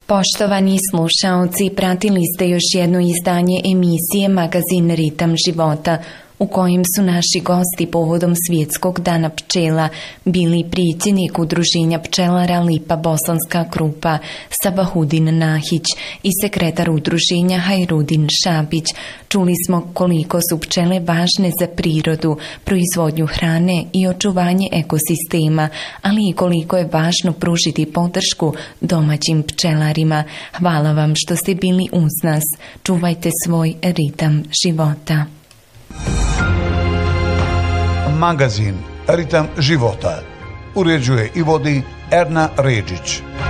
Poštovani slušaoci, pratili ste još jedno izdanje emisije Magazin Ritam života, u kojem su naši gosti povodom Svjetskog dana pčela bili predsjednik Udruženja pčelara Lipa Bosanska Krupa Sabahudin Nahić i sekretar udruženja Hajrudin Šapić. Čuli smo koliko su pčele važne za prirodu, proizvodnju hrane i očuvanje ekosistema, ali i koliko je važno pružiti podršku domaćim pčelarima. Hvala vam što ste bili uz nas. Čuvajte svoj ritam života. Magazin Ritam života uređuje i vodi Erna Ređić.